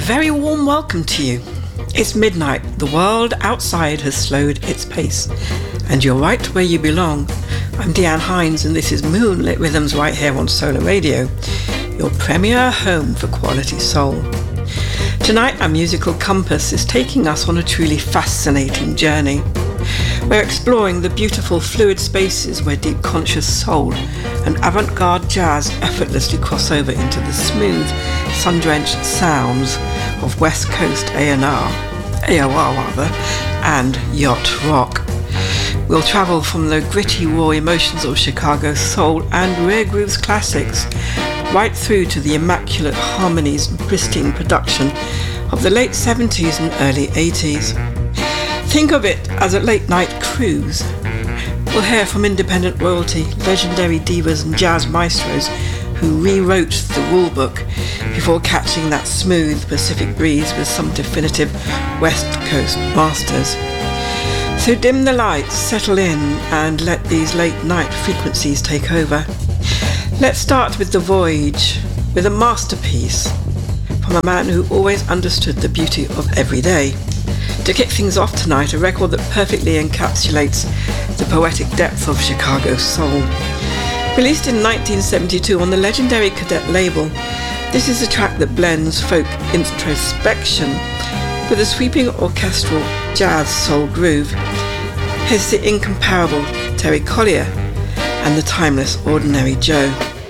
very warm welcome to you. It's midnight, the world outside has slowed its pace, and you're right where you belong. I'm Deanne Hines, and this is Moonlit Rhythms right here on Solar Radio, your premier home for quality soul. Tonight, our musical compass is taking us on a truly fascinating journey. We're exploring the beautiful fluid spaces where deep conscious soul and avant-garde jazz effortlessly cross over into the smooth, sun-drenched sounds of West Coast AOR, and yacht rock. We'll travel from the gritty, raw emotions of Chicago soul and rare grooves classics, right through to the immaculate harmonies and pristine production of the late 70s and early 80s. Think of it as a late-night cruise. We'll hear from independent royalty, legendary divas and jazz maestros who rewrote the rulebook before catching that smooth Pacific breeze with some definitive West Coast masters. So dim the lights, settle in, and let these late-night frequencies take over. Let's start with The Voyage, with a masterpiece from a man who always understood the beauty of every day. To kick things off tonight, a record that perfectly encapsulates the poetic depth of Chicago soul. Released in 1972 on the legendary Cadet label, this is a track that blends folk introspection with a sweeping orchestral jazz soul groove. Here's the incomparable Terry Collier and the timeless Ordinary Joe.